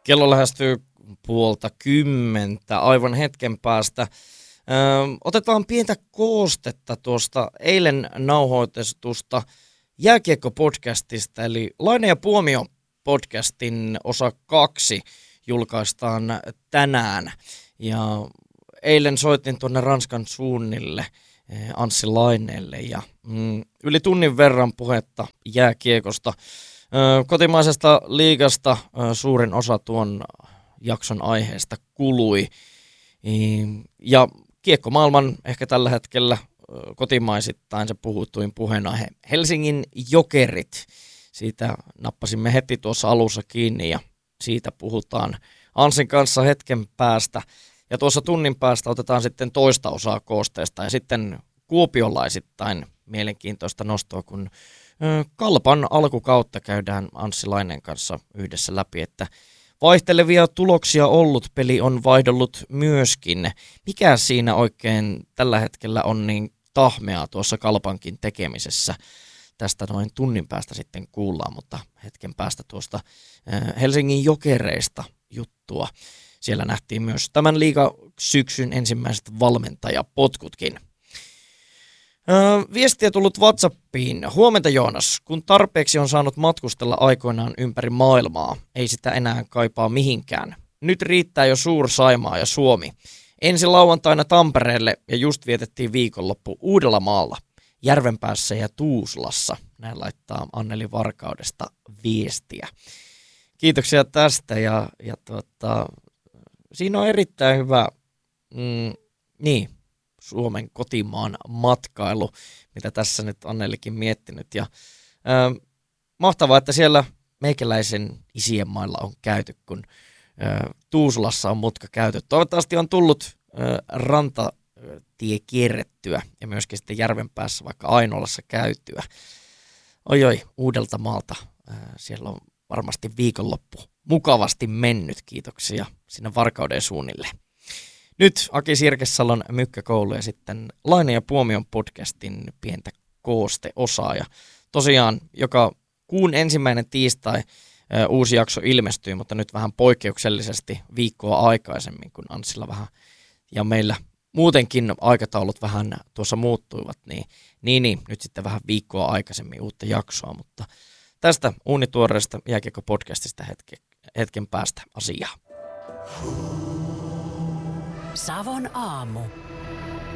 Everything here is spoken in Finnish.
Kello lähestyy 9:30 aivan hetken päästä. Otetaan pientä koostetta tuosta eilen nauhoitetusta jääkiekko-podcastista, eli Laine ja Puomio podcastin osa 2 julkaistaan tänään. Ja eilen soitin tuonne Ranskan suunnille Anssi Laineelle ja yli tunnin verran puhetta jääkiekosta. Kotimaisesta liigasta suurin osa tuon jakson aiheesta kului. Ja kiekkomaailman ehkä tällä hetkellä kotimaisittain se puhutuin puheenaihe Helsingin Jokerit. Siitä nappasimme heti tuossa alussa kiinni ja siitä puhutaan Anssin kanssa hetken päästä. Ja tuossa tunnin päästä otetaan sitten toista osaa koosteesta ja sitten kuopiolaisittain mielenkiintoista nostoa, kun Kalpan alkukautta käydään Anssi Laineen kanssa yhdessä läpi, että vaihtelevia tuloksia ollut, peli on vaihdellut myöskin. Mikä siinä oikein tällä hetkellä on niin tahmeaa tuossa Kalpankin tekemisessä? Tästä noin tunnin päästä sitten kuullaan, mutta hetken päästä tuosta Helsingin Jokereista juttua. Siellä nähtiin myös tämän liigasyksyn ensimmäiset valmentajapotkutkin. Viestiä tullut WhatsAppiin. Huomenta Joonas, kun tarpeeksi on saanut matkustella aikoinaan ympäri maailmaa, ei sitä enää kaipaa mihinkään. Nyt riittää jo Suur-Saimaa ja Suomi. Ensi lauantaina Tampereelle ja just vietettiin viikonloppu Uudellamaalla, Järvenpäässä ja Tuusulassa. Näin laittaa Anneli Varkaudesta viestiä. Kiitoksia tästä ja siinä on erittäin hyvä Suomen kotimaan matkailu, mitä tässä nyt Annelikin miettinyt. Ja mahtavaa, että siellä meikäläisen isien mailla on käyty, kun Tuusulassa on mutka käyty. Toivottavasti on tullut rantatie kierrettyä ja myöskin sitten Järvenpäässä vaikka Ainolassa käytyä. Oi, Uudeltamaalta. Siellä on varmasti viikonloppu mukavasti mennyt. Kiitoksia sinne Varkauden suunnille. Nyt Aki Sirkesalon Mykkäkoulu ja sitten Laine ja Puomion podcastin pientä koosteosaa. Ja tosiaan joka kuun ensimmäinen tiistai uusi jakso ilmestyy, mutta nyt vähän poikkeuksellisesti viikkoa aikaisemmin, kun Anssilla vähän ja meillä muutenkin aikataulut vähän tuossa muuttuivat, niin nyt sitten vähän viikkoa aikaisemmin uutta jaksoa, mutta tästä uunituoreesta jääkiekko-podcastista hetken päästä asiaa. Savon aamu.